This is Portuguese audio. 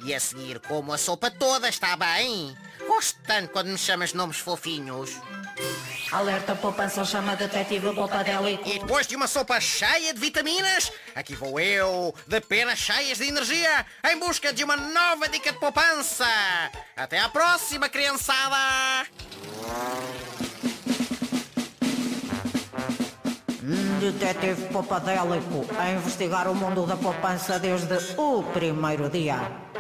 E a seguir como a sopa toda, está bem? Gosto tanto quando me chamas nomes fofinhos. Alerta poupança, chama detetive Poupadélico. E depois de uma sopa cheia de vitaminas, aqui vou eu, de penas cheias de energia, em busca de uma nova dica de poupança. Até à próxima, criançada! Detetive Poupadélico, a investigar o mundo da poupança desde o primeiro dia.